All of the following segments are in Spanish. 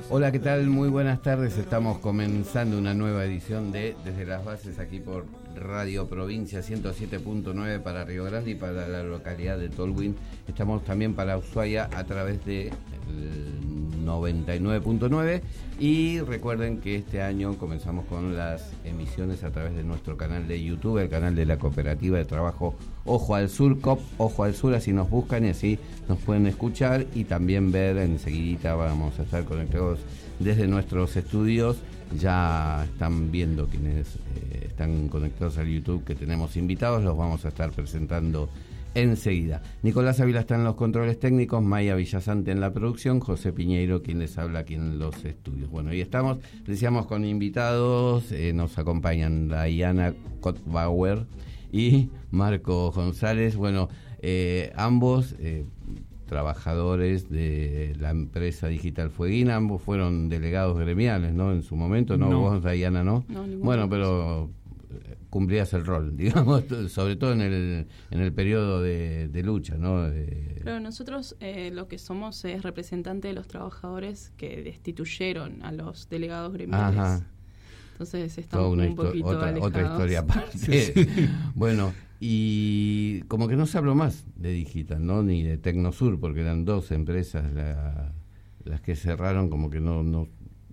Hola, ¿qué tal? Muy buenas tardes. Estamos comenzando una nueva edición de Desde las Bases aquí por Radio Provincia 107.9 para Río Grande y para la localidad de Tolwyn. Estamos también para Ushuaia a través de 99.9 y recuerden que este año comenzamos con las emisiones a través de nuestro canal de YouTube, el canal de la Cooperativa de Trabajo Ojo al Sur, COP Ojo al Sur, así nos buscan y así nos pueden escuchar y también ver. Enseguidita vamos a estar conectados desde nuestros estudios. Ya están viendo quienes están conectados al YouTube que tenemos invitados, los vamos a estar presentando enseguida. Nicolás Ávila está en los controles técnicos, Maya Villasante en la producción, José Piñeiro quien les habla aquí en los estudios. Bueno, y estamos, decíamos, con invitados, nos acompañan Diana Kottbauer y Marco González. Bueno, ambos trabajadores de la empresa Digital Fueguina, ambos fueron delegados gremiales, ¿no? En su momento, ¿no? Vos, Diana, ¿no? Bueno, pero cumplías el rol, digamos, sobre todo en el periodo de lucha, ¿no? Pero nosotros lo que somos es representante de los trabajadores que destituyeron a los delegados gremiales. Ajá. Entonces estamos un poquito alejados. Otra historia aparte. Sí. Bueno, y como que no se habló más de Digital, ¿no? Ni de Tecnosur, porque eran dos empresas las que cerraron, como que no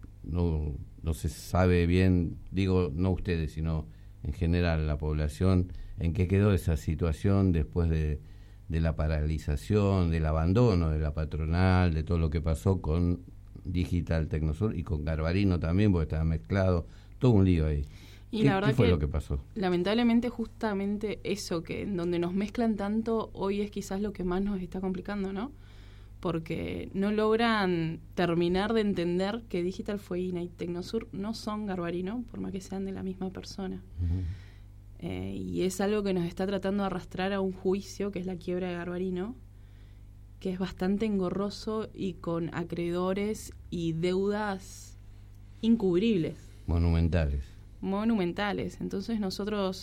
se sabe bien, digo, no ustedes, sino en general la población, en qué quedó esa situación después de la paralización, del abandono de la patronal, de todo lo que pasó con Digital Tecnosur y con Garbarino también, porque estaba mezclado, todo un lío ahí. Y la verdad ¿Qué fue que lo que pasó? Lamentablemente justamente eso, que en donde nos mezclan tanto, hoy es quizás lo que más nos está complicando, ¿no? Porque no logran terminar de entender que Digital Fueguina y Tecnosur no son Garbarino, por más que sean de la misma persona. Uh-huh. Y es algo que nos está tratando de arrastrar a un juicio, que es la quiebra de Garbarino, que es bastante engorroso y con acreedores y deudas incubribles. Monumentales. Entonces nosotros...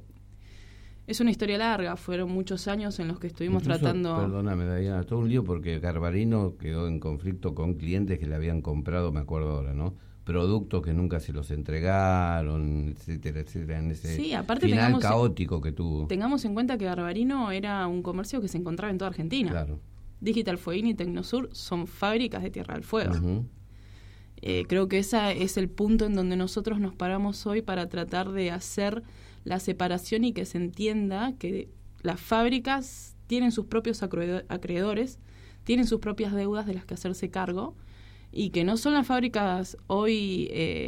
es una historia larga, fueron muchos años en los que estuvimos tratando... Perdóname, Diana, todo un lío porque Garbarino quedó en conflicto con clientes que le habían comprado, me acuerdo ahora, ¿no? Productos que nunca se los entregaron, etcétera, en ese final caótico que tuvo. Tengamos en cuenta que Garbarino era un comercio que se encontraba en toda Argentina. Claro. Digital Fueguina y Tecnosur son fábricas de Tierra del Fuego. Uh-huh. Creo que ese es el punto en donde nosotros nos paramos hoy para tratar de hacer la separación y que se entienda que las fábricas tienen sus propios acreedores, tienen sus propias deudas de las que hacerse cargo, y que no son las fábricas hoy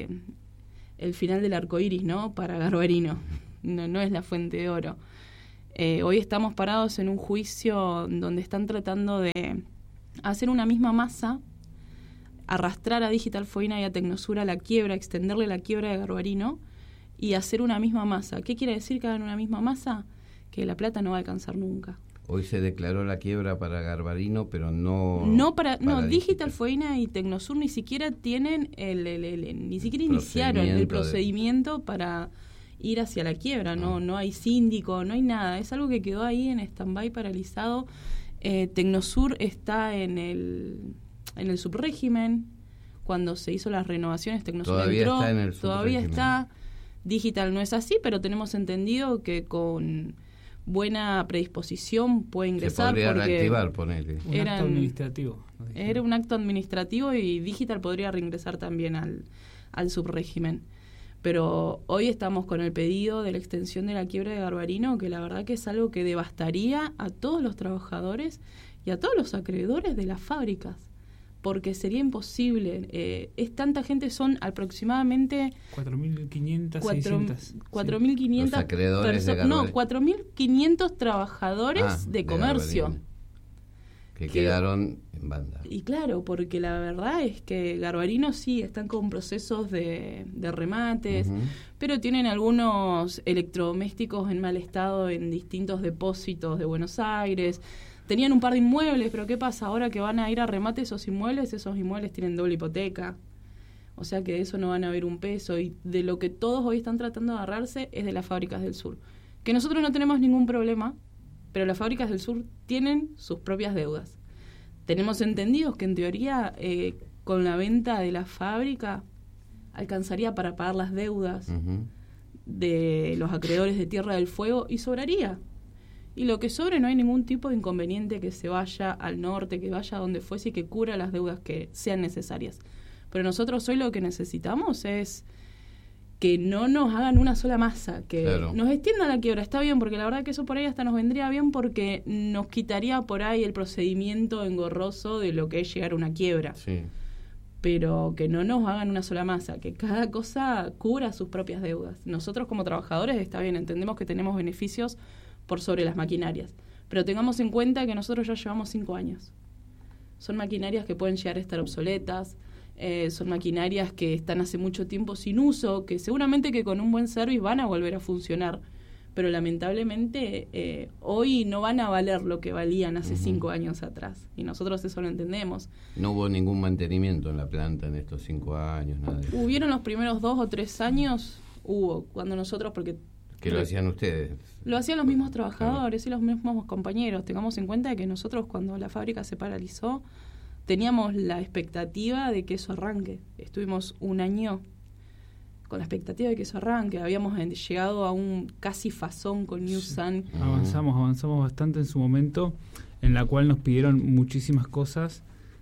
el final del arco iris, ¿no? Para Garbarino, no es la fuente de oro. Hoy estamos parados en un juicio donde están tratando de hacer una misma masa, arrastrar a Digital Fueguina y a Tecnosur a la quiebra, extenderle la quiebra de Garbarino y hacer una misma masa. ¿Qué quiere decir que hagan una misma masa? Que la plata no va a alcanzar nunca. Hoy se declaró la quiebra para Garbarino, pero no para Digital Fueguina y Tecnosur ni siquiera tienen ni siquiera iniciaron el procedimiento para ir hacia la quiebra. No hay síndico, no hay nada. Es algo que quedó ahí en stand-by, paralizado. Tecnosur está en el subrégimen. Cuando se hizo las renovaciones, Tecnosur entró, está en el todavía está. Digital no es así, pero tenemos entendido que con buena predisposición puede ingresar. Se podría reactivar, ponele. Acto administrativo. Era un acto administrativo y Digital podría reingresar también al subrégimen. Pero hoy estamos con el pedido de la extensión de la quiebra de Garbarino, que la verdad que es algo que devastaría a todos los trabajadores y a todos los acreedores de las fábricas. Porque sería imposible. Es tanta gente, son aproximadamente 4.500, 600. 4.500 los acreedores de Garbarino. 4.500 trabajadores de comercio. Garbarino, que quedaron en banda. Y claro, porque la verdad es que Garbarino sí están con procesos de remates, uh-huh, pero tienen algunos electrodomésticos en mal estado en distintos depósitos de Buenos Aires. Tenían un par de inmuebles, pero ¿qué pasa? Ahora que van a ir a remate esos inmuebles tienen doble hipoteca. O sea que de eso no van a ver un peso. Y de lo que todos hoy están tratando de agarrarse es de las fábricas del sur. Que nosotros no tenemos ningún problema, pero las fábricas del sur tienen sus propias deudas. Tenemos entendidos que en teoría con la venta de la fábrica alcanzaría para pagar las deudas de los acreedores de Tierra del Fuego y sobraría. Y lo que sobre no hay ningún tipo de inconveniente que se vaya al norte, que vaya a donde fuese y que cubra las deudas que sean necesarias. Pero nosotros hoy lo que necesitamos es que no nos hagan una sola masa, que nos extiendan la quiebra. Está bien, porque la verdad que eso por ahí hasta nos vendría bien porque nos quitaría por ahí el procedimiento engorroso de lo que es llegar a una quiebra. Sí. Pero que no nos hagan una sola masa, que cada cosa cubra sus propias deudas. Nosotros como trabajadores, está bien, entendemos que tenemos beneficios por sobre las maquinarias, pero tengamos en cuenta que nosotros ya llevamos 5 años. Son maquinarias que pueden llegar a estar obsoletas, son maquinarias que están hace mucho tiempo sin uso, que seguramente que con un buen service van a volver a funcionar, pero lamentablemente hoy no van a valer lo que valían hace 5 años atrás, y nosotros eso lo entendemos. No hubo ningún mantenimiento en la planta en estos 5 años, nada de eso. Hubieron los primeros 2 o 3 años, cuando nosotros, porque... ¿Que lo hacían ustedes? Lo hacían los mismos trabajadores y los mismos compañeros. Tengamos en cuenta que nosotros cuando la fábrica se paralizó, teníamos la expectativa de que eso arranque. Estuvimos un año con la expectativa de que eso arranque. Habíamos llegado a un casi fazón con New Sun. Avanzamos bastante en su momento, en la cual nos pidieron muchísimas cosas.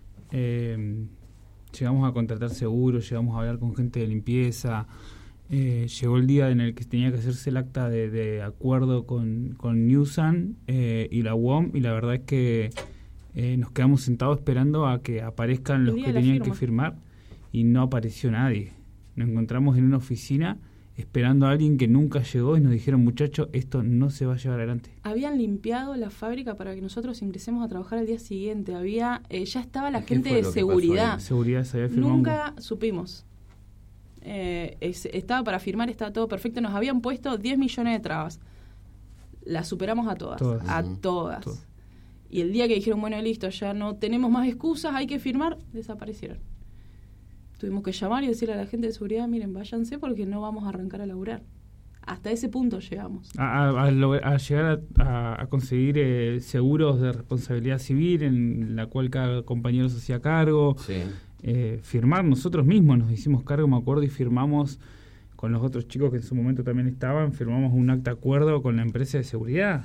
Llegamos a contratar seguros, llegamos a hablar con gente de limpieza. Llegó el día en el que tenía que hacerse el acta de acuerdo con New Sun y la UOM, y la verdad es que nos quedamos sentados esperando a que aparezcan los que tenían que firmar, y no apareció nadie. Nos encontramos en una oficina esperando a alguien que nunca llegó y nos dijeron: muchachos, esto no se va a llevar adelante. Habían limpiado la fábrica para que nosotros ingresemos a trabajar al día siguiente. Ya estaba la gente de seguridad. Seguridad se había firmado. Nunca supimos. Estaba para firmar, estaba todo perfecto. Nos habían puesto 10 millones de trabas. Las superamos a todas. Todas. Y el día que dijeron, bueno, listo, ya no tenemos más excusas, hay que firmar, desaparecieron. Tuvimos que llamar y decirle a la gente de seguridad: miren, váyanse porque no vamos a arrancar a laburar. Hasta ese punto llegamos. A llegar a conseguir seguros de responsabilidad civil, en la cual cada compañero se hacía cargo. Sí. Firmar nosotros mismos, nos hicimos cargo, me acuerdo, y firmamos con los otros chicos que en su momento también estaban, firmamos un acta de acuerdo con la empresa de seguridad.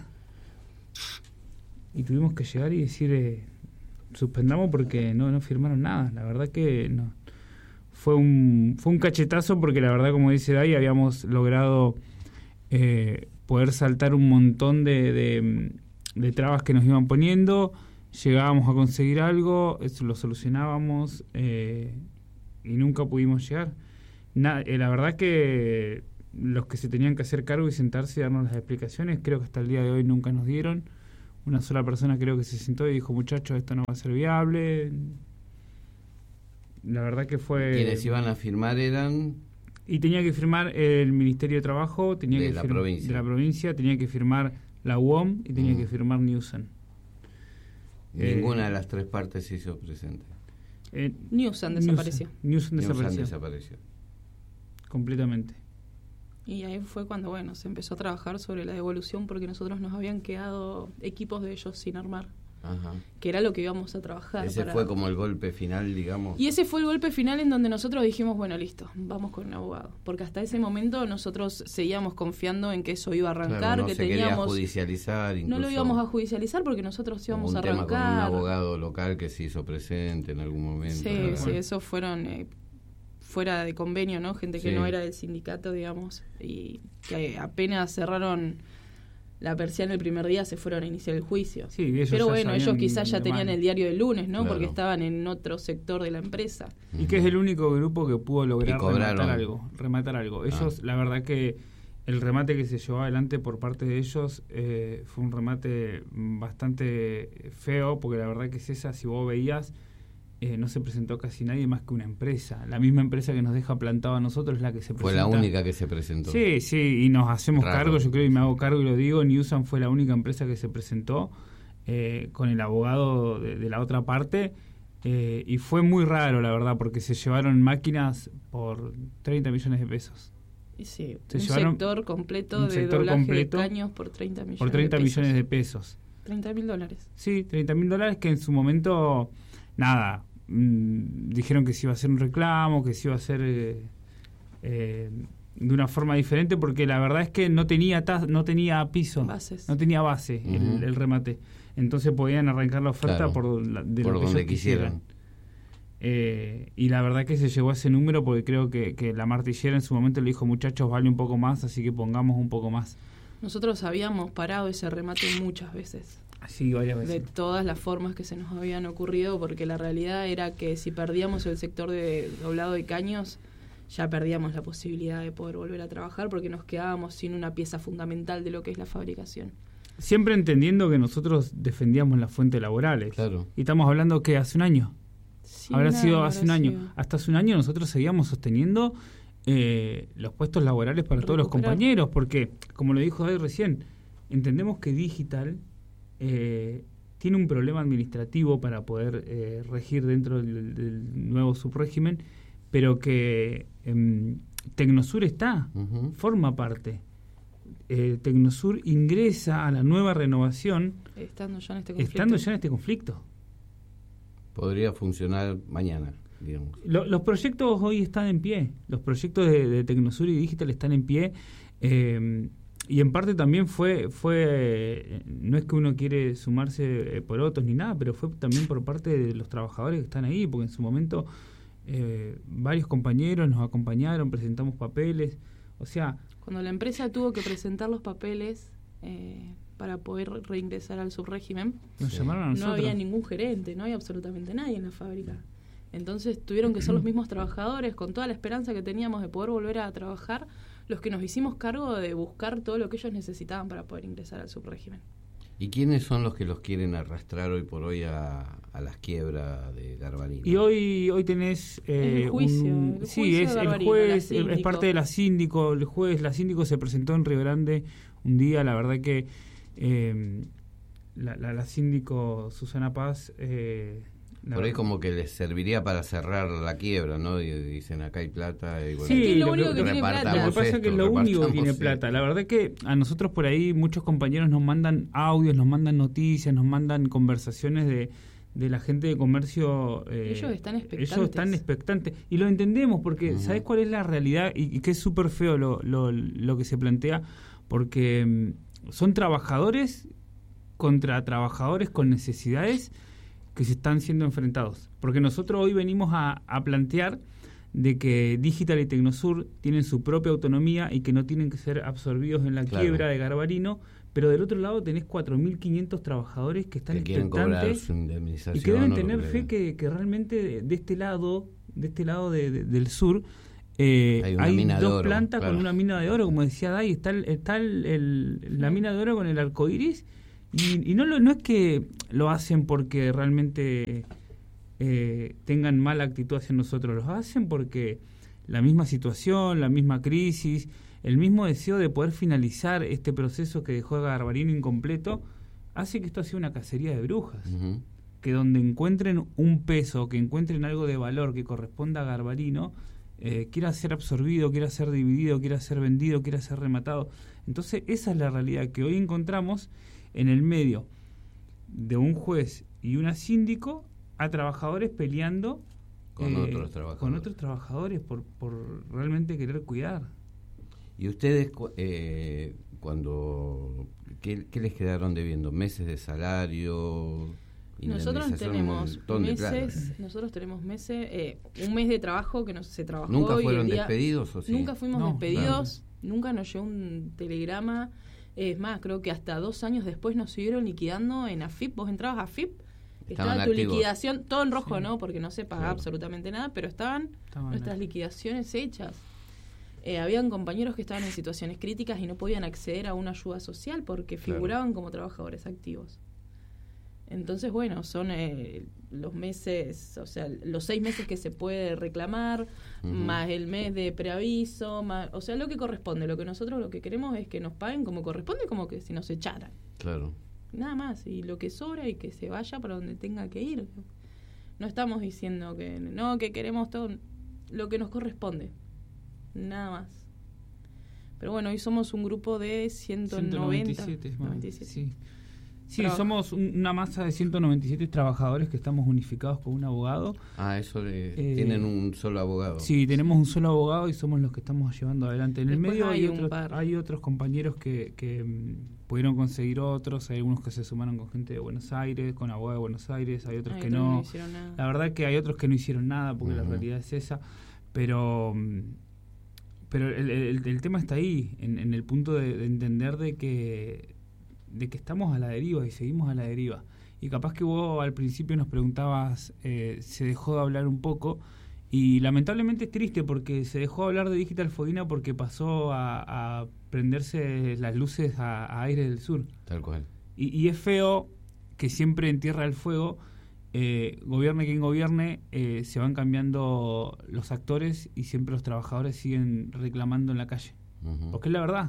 Y tuvimos que llegar y decir, suspendamos porque no firmaron nada. La verdad que no. Fue un cachetazo porque la verdad, como dice Dai, habíamos logrado poder saltar un montón de trabas que nos iban poniendo. Llegábamos a conseguir algo, eso lo solucionábamos y nunca pudimos llegar. La verdad que los que se tenían que hacer cargo y sentarse y darnos las explicaciones, creo que hasta el día de hoy nunca nos dieron. Una sola persona creo que se sentó y dijo: muchachos, esto no va a ser viable. La verdad que fue... ¿Quienes iban a firmar eran? Y tenía que firmar el Ministerio de Trabajo, de la provincia, tenía que firmar la UOM y tenía que firmar New Sun. Ninguna de las 3 partes se hizo presente. New Sun desapareció. New Sun desapareció. Completamente. Y ahí fue cuando, se empezó a trabajar sobre la devolución, porque nosotros nos habían quedado equipos de ellos sin armar. Ajá. Que era lo que íbamos a trabajar. Ese fue como el golpe final, digamos. Y ese fue el golpe final en donde nosotros dijimos, bueno, listo, vamos con un abogado. Porque hasta ese momento nosotros seguíamos confiando en que eso iba a arrancar, claro, no que se teníamos... quería judicializar. No lo íbamos a judicializar porque nosotros íbamos a arrancar. Un tema con un abogado local que se hizo presente en algún momento. Sí, esos fueron fuera de convenio, ¿no? Gente que no era del sindicato, digamos, y que apenas cerraron la persiana el primer día se fueron a iniciar el juicio. Sí, pero ellos quizás ya tenían el diario del lunes, ¿no? Claro. Porque estaban en otro sector de la empresa. Y que es el único grupo que pudo lograr rematar algo. Ellos, la verdad que el remate que se llevó adelante por parte de ellos fue un remate bastante feo, porque la verdad que es esa, si vos veías, no se presentó casi nadie más que una empresa. La misma empresa que nos deja plantado a nosotros es la que se presenta. Fue la única que se presentó. Sí, y nos hacemos cargo, yo creo, y me hago cargo y lo digo. New Sun fue la única empresa que se presentó con el abogado de la otra parte, y fue muy raro, la verdad, porque se llevaron máquinas por 30 millones de pesos. Sí, sector completo de doblaje de caños por 30 millones por 30 millones de pesos. $30.000. Sí, $30.000 que en su momento... Nada, dijeron que se iba a hacer un reclamo, que se iba a hacer de una forma diferente, porque la verdad es que no tenía piso, bases. No tenía base el remate. Entonces podían arrancar la oferta Claro, por por lo que donde ellos quisieran. Y la verdad que se llegó a ese número porque creo que la martillera en su momento le dijo, muchachos, vale un poco más, así que pongamos un poco más. Nosotros habíamos parado ese remate muchas veces. Sí, varias veces. De todas las formas que se nos habían ocurrido, porque la realidad era que si perdíamos el sector de doblado de caños, ya perdíamos la posibilidad de poder volver a trabajar porque nos quedábamos sin una pieza fundamental de lo que es la fabricación. Siempre entendiendo que nosotros defendíamos las fuentes laborales. Claro. Y estamos hablando que hace un año. Sí, Habrá sido habrá hace un año. sido. Hasta hace un año nosotros seguíamos sosteniendo los puestos laborales para todos los Recuperar. compañeros, porque, como lo dijo David recién, entendemos que Digital tiene un problema administrativo para poder regir dentro del nuevo subrégimen, pero que Tecnosur está, forma parte. Tecnosur ingresa a la nueva renovación Estando ya en este conflicto. Podría funcionar mañana, digamos. Los proyectos hoy están en pie. Los proyectos de Tecnosur y Digital están en pie. Y en parte también fue no es que uno quiere sumarse por otros ni nada, pero fue también por parte de los trabajadores que están ahí, porque en su momento varios compañeros nos acompañaron, presentamos papeles. O sea, cuando la empresa tuvo que presentar los papeles para poder reingresar al subrégimen, nos llamaron a nosotros. No había ningún gerente, no había absolutamente nadie en la fábrica. Entonces tuvieron que ser los mismos trabajadores, con toda la esperanza que teníamos de poder volver a trabajar, los que nos hicimos cargo de buscar todo lo que ellos necesitaban para poder ingresar al subrégimen. ¿Y quiénes son los que los quieren arrastrar hoy por hoy a las quiebras de Garbarino? Y hoy tenés el juicio. Sí, es el juez, es parte de la síndico. La síndico se presentó en Río Grande un día. La verdad que la síndico Susana Paz... por ahí como que les serviría para cerrar la quiebra, ¿no? Y dicen, acá hay plata. Y bueno, sí, lo único que tiene plata. Lo que pasa es que lo único que tiene plata. La verdad que a nosotros por ahí muchos compañeros nos mandan audios, nos mandan noticias, nos mandan conversaciones de la gente de comercio. Ellos están expectantes. Ellos están expectantes. Y lo entendemos porque ¿sabés cuál es la realidad? Y que es súper feo lo que se plantea, porque son trabajadores contra trabajadores con necesidades que se están siendo enfrentados. Porque nosotros hoy venimos a plantear de que Digital y Tecnosur tienen su propia autonomía y que no tienen que ser absorbidos en la quiebra de Garbarino, pero del otro lado tenés 4.500 trabajadores que están expectantes y que deben tener fe que realmente de este lado del sur hay dos plantas con una mina de oro, como decía Dai, está la mina de oro con el arco iris. Y no es que lo hacen porque realmente tengan mala actitud hacia nosotros, los hacen porque la misma situación, la misma crisis, el mismo deseo de poder finalizar este proceso que dejó a Garbarino incompleto, hace que esto sea una cacería de brujas. Que donde encuentren un peso, que encuentren algo de valor que corresponda a Garbarino, quiera ser absorbido, quiera ser dividido, quiera ser vendido, quiera ser rematado. Entonces esa es la realidad que hoy encontramos en el medio de un juez y una síndico a trabajadores peleando con otros trabajadores por realmente querer cuidar. ¿Y ustedes cuando qué les quedaron debiendo? ¿Meses de salario? Nosotros tenemos meses, un mes de trabajo que no se trabajó. ¿Nunca fueron despedidos o sí? Nunca fuimos despedidos, nunca nos llegó un telegrama. Es más, creo que hasta 2 años después nos siguieron liquidando en AFIP. Vos entrabas a AFIP, estaba tu liquidación, todo en rojo, ¿no? Porque no se pagaba absolutamente nada, pero estaban nuestras liquidaciones hechas. Habían compañeros que estaban en situaciones críticas y no podían acceder a una ayuda social porque figuraban como trabajadores activos. Entonces, bueno, son los meses, o sea, los 6 meses que se puede reclamar, más el mes de preaviso, más, o sea, lo que corresponde. Lo que nosotros lo que queremos es que nos paguen como corresponde, como que si nos echaran. Claro. Nada más, y lo que sobra y que se vaya para donde tenga que ir. No estamos diciendo que queremos todo, lo que nos corresponde. Nada más. Pero bueno, hoy somos un grupo de 197. Sí. Sí, somos una masa de 197 trabajadores que estamos unificados con un abogado. Tienen un solo abogado. Sí, tenemos un solo abogado y somos los que estamos llevando adelante. En el medio hay otros compañeros que pudieron conseguir otros, hay algunos que se sumaron con gente de Buenos Aires, con abogados de Buenos Aires, hay otros que no. La verdad que hay otros que no hicieron nada porque la realidad es esa, pero el tema está ahí, en el punto de entender de que estamos a la deriva y seguimos a la deriva. Y capaz que vos al principio nos preguntabas, se dejó de hablar un poco, y lamentablemente es triste porque se dejó de hablar de Digital Fodina porque pasó a prenderse las luces a Aire del Sur. Tal cual. Y es feo que siempre en Tierra del Fuego, gobierne quien gobierne, se van cambiando los actores y siempre los trabajadores siguen reclamando en la calle. Uh-huh. Porque es la verdad.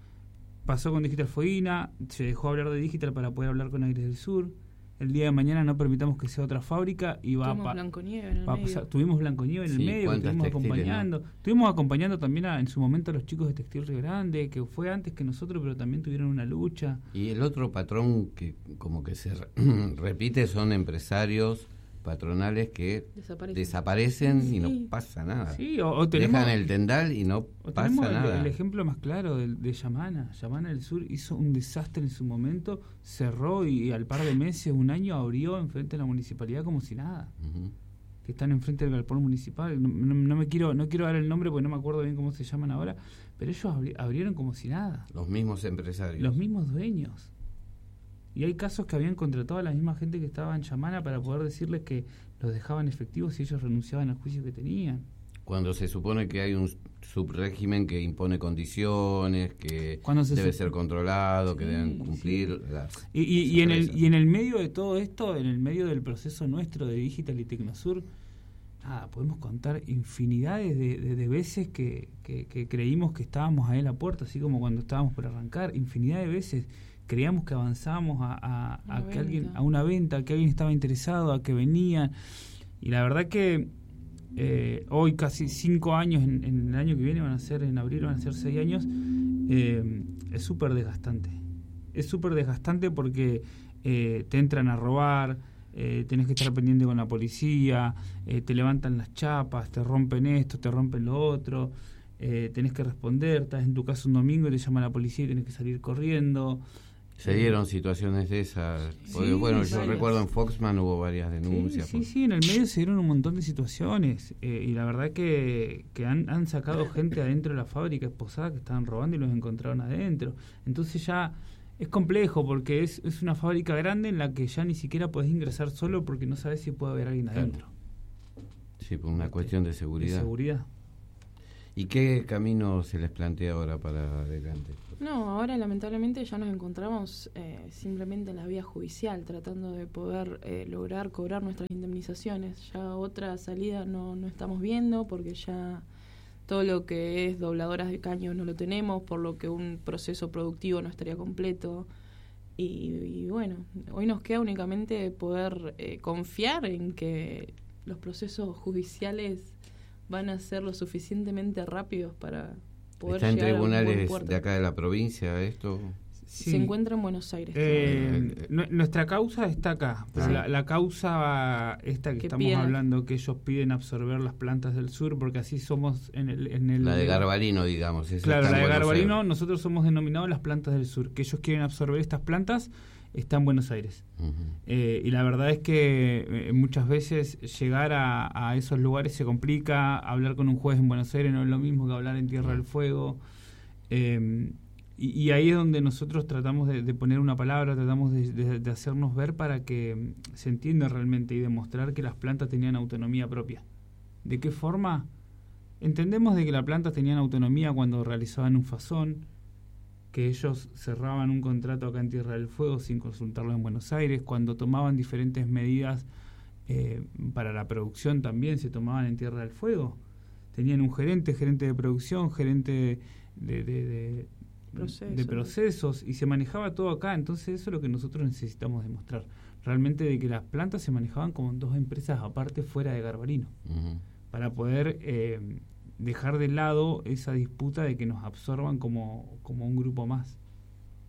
Pasó con Digital Fodina, se dejó hablar de Digital para poder hablar con Aires del Sur. El día de mañana no permitamos que sea otra fábrica y tuvimos Blanconieve en el medio. Tuvimos Blanconieve en el medio, estuvimos acompañando. ¿No? Estuvimos acompañando también en su momento a los chicos de Textil Río Grande, que fue antes que nosotros, pero también tuvieron una lucha. Y el otro patrón que como que se repite son empresarios patronales que desaparecen y no pasa nada. Sí, o tenemos, dejan el tendal y no pasa nada. El ejemplo más claro de Yamana. Yamana del Sur hizo un desastre en su momento, cerró y al par de meses, un año, abrió enfrente de la municipalidad como si nada. Uh-huh. Que están enfrente del galpón municipal. No quiero dar el nombre porque no me acuerdo bien cómo se llaman ahora, pero ellos abrieron como si nada. Los mismos empresarios. Los mismos dueños. Y hay casos que habían contratado a la misma gente que estaba en Yamana para poder decirles que los dejaban efectivos y ellos renunciaban al juicio que tenían. Cuando se supone que hay un subrégimen que impone condiciones, que debe ser controlado, que deben cumplir las... Y en el medio de todo esto, en el medio del proceso nuestro de Digital y Tecnosur, podemos contar infinidades de veces que creímos que estábamos ahí en la puerta, así como cuando estábamos por arrancar, infinidad de veces creíamos que avanzábamos a una venta, que alguien estaba interesado, a que venían, y la verdad que hoy casi 5 años, en el año que viene en abril van a ser 6 años, es súper desgastante porque te entran a robar, tenés que estar pendiente con la policía, te levantan las chapas, te rompen esto, te rompen lo otro, tenés que responder, estás en tu casa un domingo y te llama la policía y tenés que salir corriendo. Se dieron situaciones de esas, porque yo recuerdo en Foxman hubo varias denuncias. Sí, en el medio se dieron un montón de situaciones, y la verdad que han sacado gente adentro de la fábrica esposada que estaban robando y los encontraron adentro. Entonces ya es complejo porque es una fábrica grande en la que ya ni siquiera podés ingresar solo porque no sabes si puede haber alguien adentro. Sí, por una cuestión de seguridad. ¿Y qué camino se les plantea ahora para adelante? No, ahora lamentablemente ya nos encontramos simplemente en la vía judicial, tratando de poder lograr cobrar nuestras indemnizaciones. Ya otra salida no estamos viendo porque ya todo lo que es dobladoras de caño no lo tenemos, por lo que un proceso productivo no estaría completo. Y bueno, hoy nos queda únicamente poder confiar en que los procesos judiciales van a ser lo suficientemente rápidos para poder ¿Está en llegar tribunales a un de acá de la provincia esto? Sí. Se encuentra en Buenos Aires. Nuestra causa está acá, pero la causa esta que estamos hablando, que ellos piden absorber las plantas del sur, porque así somos en el la de Garbarino, digamos. Claro, la de Garbarino, nosotros somos denominados las plantas del sur, que ellos quieren absorber estas plantas, está en Buenos Aires. Uh-huh. Y la verdad es que muchas veces llegar a esos lugares se complica, hablar con un juez en Buenos Aires no es lo mismo que hablar en Tierra del Fuego. Y ahí es donde nosotros tratamos de poner una palabra, tratamos de hacernos ver para que se entienda realmente y demostrar que las plantas tenían autonomía propia. ¿De qué forma? Entendemos de que las plantas tenían autonomía cuando realizaban un fasón, que ellos cerraban un contrato acá en Tierra del Fuego sin consultarlo en Buenos Aires, cuando tomaban diferentes medidas para la producción también se tomaban en Tierra del Fuego. Tenían un gerente de producción, gerente de procesos, y se manejaba todo acá. Entonces eso es lo que nosotros necesitamos demostrar realmente, de que las plantas se manejaban como 2 empresas aparte fuera de Garbarino. Uh-huh. Para poder dejar de lado esa disputa de que nos absorban como un grupo más.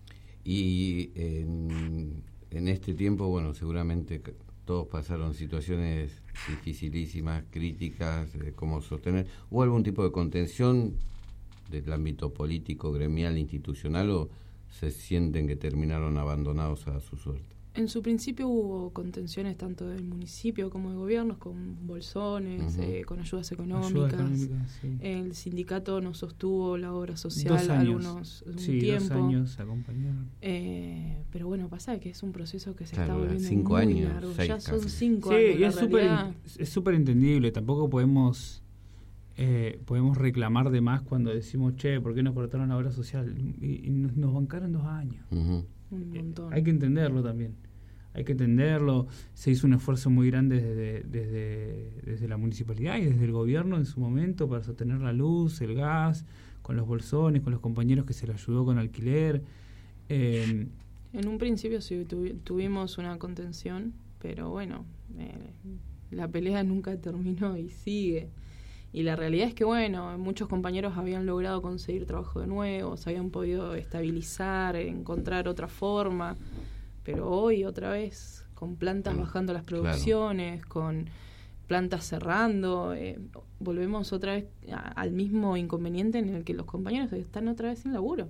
Y en este tiempo, bueno, seguramente todos pasaron situaciones dificilísimas, críticas, cómo sostener. ¿Hubo algún tipo de contención del ámbito político, gremial, institucional, o se sienten que terminaron abandonados a su suerte? En su principio hubo contenciones tanto del municipio como de gobiernos, con bolsones, con ayudas económicas. Sí. El sindicato nos sostuvo la obra social 2 años. un Sí, tiempo. 2 años acompañaron. Pero bueno, pasa que es un proceso que se Claro, está volviendo 5 muy años, largo. 6 Ya son casi. 5 Sí, años. y La es súper entendible. Tampoco podemos reclamar de más cuando decimos, che, ¿por qué nos cortaron la obra social? Y nos bancaron 2 años. un montón. Hay que entenderlo también. Hay que entenderlo. Se hizo un esfuerzo muy grande desde la municipalidad y desde el gobierno en su momento para sostener la luz, el gas, con los bolsones, con los compañeros que se le ayudó con alquiler. En un principio sí tuvimos una contención, pero bueno, la pelea nunca terminó y sigue. Y la realidad es que, bueno, muchos compañeros habían logrado conseguir trabajo de nuevo, se habían podido estabilizar, encontrar otra forma, pero hoy otra vez, con plantas bajando las producciones, con plantas cerrando, volvemos otra vez al mismo inconveniente en el que los compañeros están otra vez sin laburo.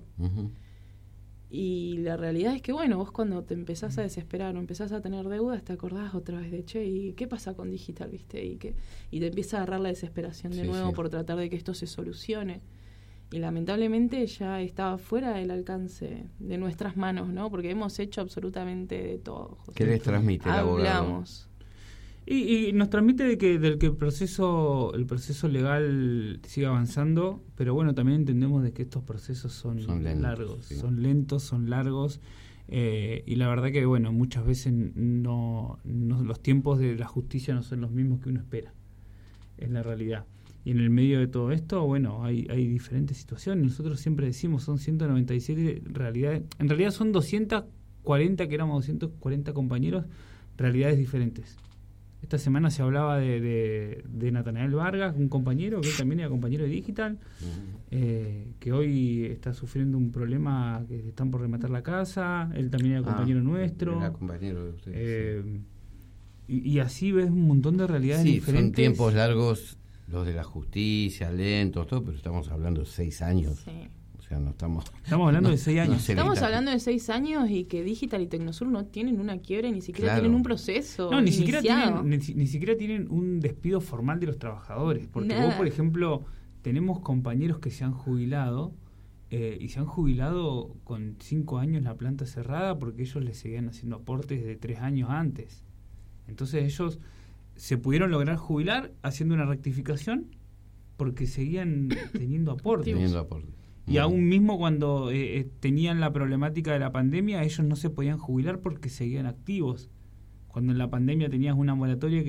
Y la realidad es que, bueno, vos cuando te empezás a desesperar o empezás a tener deudas, te acordás otra vez de, che, ¿y qué pasa con digital, viste? Y te empieza a agarrar la desesperación de nuevo por tratar de que esto se solucione. Y lamentablemente ya está fuera del alcance de nuestras manos, ¿no? Porque hemos hecho absolutamente de todo. José. ¿Qué les transmite el abogado? Hablamos. Y nos transmite del que el proceso legal siga avanzando, pero bueno, también entendemos de que estos procesos son lentos, largos, sí. Son lentos, son largos, y la verdad que bueno, muchas veces no los tiempos de la justicia no son los mismos que uno espera, es la realidad. Y en el medio de todo esto, bueno, hay diferentes situaciones. Nosotros siempre decimos, son 197 realidades, en realidad son 240, que éramos 240 compañeros, realidades diferentes. Esta semana se hablaba de Natanael Vargas, un compañero que él también era compañero de Digital, que hoy está sufriendo un problema, que están por rematar la casa. Él también era compañero nuestro. Era compañero de ustedes. Y así ves un montón de realidades diferentes. Son tiempos largos los de la justicia, lentos, todo, pero estamos hablando de 6 años. Sí. O sea, no estamos hablando de 6 años. Estamos hablando de 6 años y que Digital y Tecnosur no tienen una quiebra, ni siquiera tienen un proceso. No, ni siquiera tienen un despido formal de los trabajadores. Porque vos, por ejemplo, tenemos compañeros que se han jubilado y se han jubilado con 5 años la planta cerrada porque ellos les seguían haciendo aportes de 3 años antes. Entonces ellos se pudieron lograr jubilar haciendo una rectificación porque seguían teniendo aportes. Y aún mismo cuando tenían la problemática de la pandemia, ellos no se podían jubilar porque seguían activos. Cuando en la pandemia tenías una moratoria